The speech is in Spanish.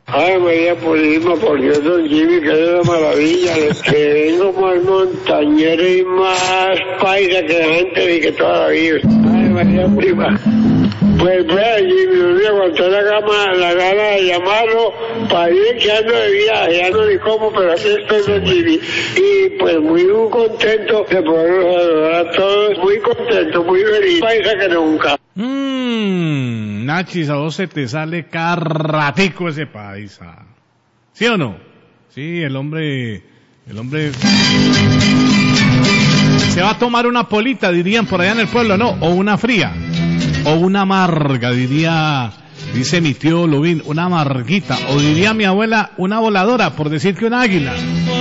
Ay, María Purísima, por Dios, don Jimmy, que es una maravilla. Que vengo más montañero y más paisa que la gente de que toda la vida. Ay, María Purísima. Pues vea, Jimmy, no me aguantó la gana de llamarlo para ir que ando de viaje, ya no ni cómo, pero aquí estoy, don Jimmy. Y pues muy contento de poderlos saludar a todos, muy contento, muy feliz, paisa que nunca. Nachis, a vos se te sale carratico ese paisa. ¿Sí o no? Sí, el hombre se va a tomar una polita, dirían por allá en el pueblo, ¿no? O una fría, o una amarga, dice mi tío Lubín, una amarguita, o diría mi abuela, una voladora, por decir que una águila.